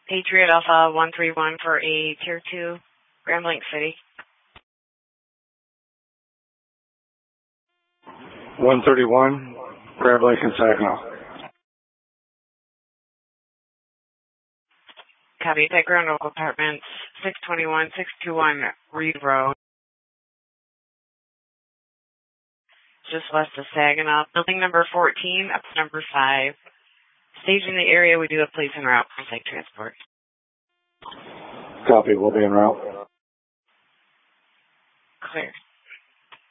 Patriot Alpha 131 for a Tier 2, Grand Blanc City. 131, Grand Blanc and Saginaw. Copy. Background local apartments 621, 621 Reed Road. Just west of Saginaw. Building number 14, up to number 5. Staging the area, we do a police en route for site transport. Copy. We'll be en route. Clear.